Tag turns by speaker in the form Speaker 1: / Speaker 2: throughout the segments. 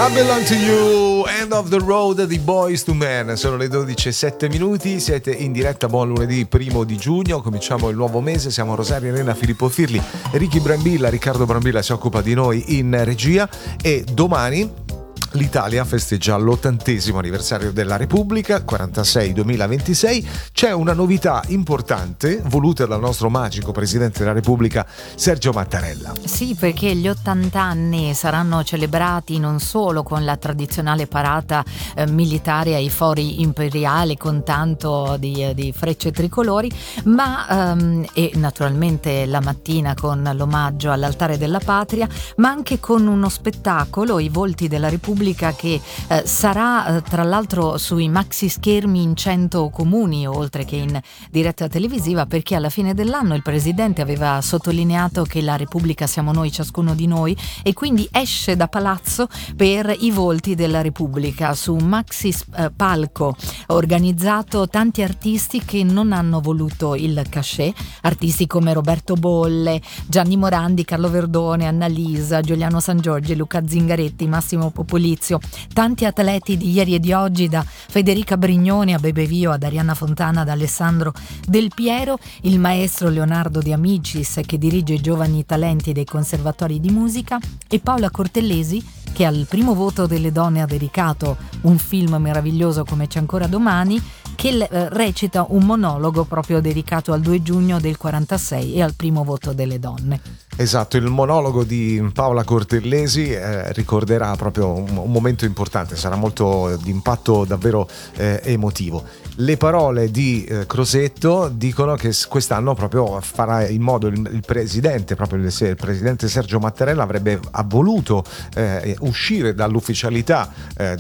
Speaker 1: I Belong to You, End of the Road di Boyz II Men. Sono le 12:07, siete in diretta. Buon lunedì 1 giugno, cominciamo il nuovo mese. Siamo Rosaria Elena, Filippo Firli, Ricky Brambilla, Riccardo Brambilla si occupa di noi in regia. E domani l'Italia festeggia l'80° anniversario della Repubblica, 46-2026. C'è una novità importante voluta dal nostro magico Presidente della Repubblica, Sergio Mattarella.
Speaker 2: Sì, perché gli 80 anni saranno celebrati non solo con la tradizionale parata militare ai fori imperiali con tanto di frecce tricolori, ma e naturalmente la mattina con l'omaggio all'altare della patria, ma anche con uno spettacolo, I volti della Repubblica, che sarà tra l'altro sui maxi schermi in 100 comuni, oltre che in diretta televisiva, perché alla fine dell'anno il Presidente aveva sottolineato che la Repubblica siamo noi, ciascuno di noi, e quindi esce da palazzo per I volti della Repubblica, su un maxi palco organizzato tanti artisti che non hanno voluto il cachet, artisti come Roberto Bolle, Gianni Morandi, Carlo Verdone, Annalisa, Giuliano Sangiorgi, Luca Zingaretti, Massimo Popolizio, tanti atleti di ieri e di oggi, da Federica Brignoni a Bebe Vio ad Arianna Fontana ad Alessandro Del Piero, il maestro Leonardo De Amicis che dirige i giovani talenti dei conservatori di musica, e Paola Cortellesi che al primo voto delle donne ha dedicato un film meraviglioso come C'è ancora domani, che recita un monologo proprio dedicato al 2 giugno del 46 e al primo voto delle donne.
Speaker 1: Esatto, il monologo di Paola Cortellesi ricorderà proprio un momento importante, sarà molto di impatto davvero emotivo. Le parole di Crosetto dicono che quest'anno proprio farà in modo il presidente, proprio il presidente Sergio Mattarella avrebbe voluto uscire dall'ufficialità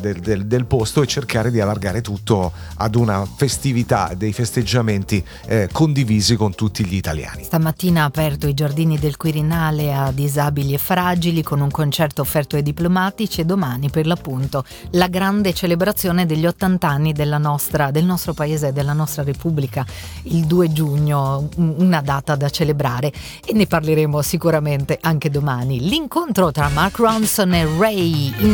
Speaker 1: del posto e cercare di allargare tutto ad una festività, dei festeggiamenti condivisi con tutti gli italiani.
Speaker 2: Stamattina ha aperto i giardini del Quirinale a disabili e fragili con un concerto offerto ai diplomatici, e domani per l'appunto la grande celebrazione degli 80 anni del nostro paese e della nostra Repubblica, il 2 giugno, una data da celebrare, e ne parleremo sicuramente anche domani. L'incontro tra Mark Ronson e Ray